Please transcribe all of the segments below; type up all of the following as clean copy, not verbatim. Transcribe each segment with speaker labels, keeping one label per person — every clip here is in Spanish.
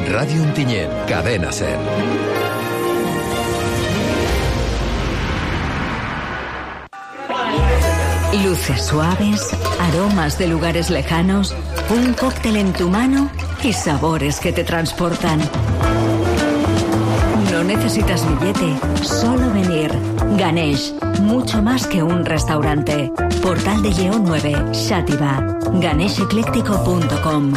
Speaker 1: Radio Ontinyent, Cadena SER.
Speaker 2: Luces suaves, aromas de lugares lejanos, un cóctel en tu mano y sabores que te transportan. No necesitas billete, solo venir. Ganesh, mucho más que un restaurante. Portal de Lleó 9, Xàtiva. ganeshecléctico.com.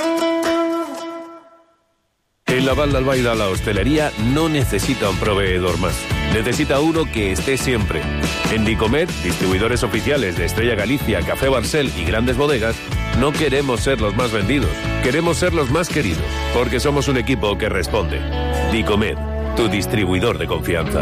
Speaker 3: En la Val d'Albaida la hostelería no necesita un proveedor más. Necesita uno que esté siempre. En Dicomer, distribuidores oficiales de Estrella Galicia, Café Barcel y grandes bodegas, no queremos ser los más vendidos. Queremos ser los más queridos, porque somos un equipo que responde. Dicomer, tu distribuidor de confianza.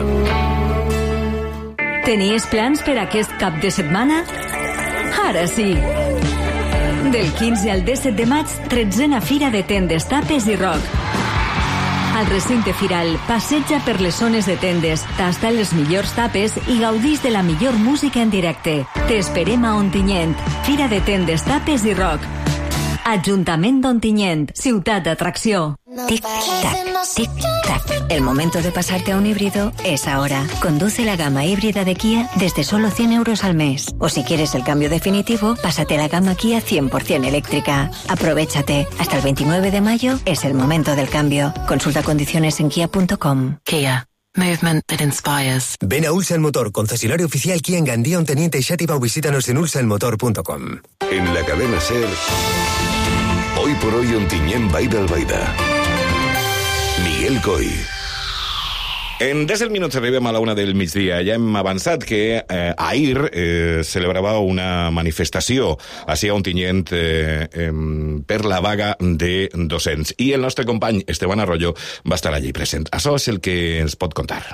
Speaker 2: Tenies plans per aquest cap de setmana? Ara sí! Del 15 al 17 de maig, 13a Fira de Tendes, Tapes i Rock. Al recinte firal, passeja per les zones de tendes, tasta les millors tapes i gaudix de la millor música en directe. T'esperem a Ontinyent, Fira de Tendes, Tapes i Rock. Ajuntament d'Ontinyent, ciutat d'atracció.
Speaker 4: Tic-tac, tic-tac. El momento de pasarte a un híbrido es ahora. Conduce la gama híbrida de Kia desde solo 100 euros al mes. O si quieres el cambio definitivo, pásate a la gama Kia 100% eléctrica. Aprovéchate. Hasta el 29 de mayo es el momento del cambio. Consulta condiciones en kia.com.
Speaker 5: Kia. Movement that inspires.
Speaker 6: Ven a Ulsan Motor, concesionario oficial Kia en Gandía, Onteniente y Xàtiva, o visítanos en ulsanmotor.com.
Speaker 7: En la cadena SER, hoy por hoy Ontinyent Vall d'Albaida. Miguel Coy.
Speaker 8: En 10 minuts arribem a la 1 del migdia. Ja hem avançat que ahir celebrava una manifestació ací a Ontinyent per la vaga de docents. I el nostre company Esteban Arroyo va estar allí present. Això és el que ens pot contar.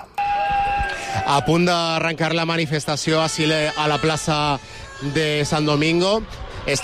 Speaker 9: A punt d'arrencar la manifestació a la plaça de Sant Domingo,